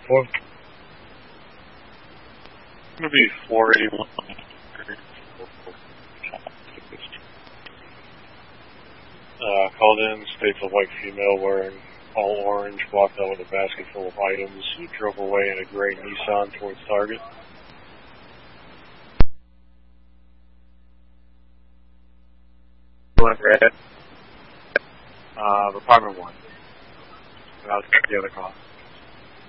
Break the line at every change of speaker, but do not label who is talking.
4.
Going to be 481. Called in, states a white female wearing all orange, walked out with a basket full of items, drove away in a gray Nissan towards Target.
Red. Apartment 1. I'll check the other call.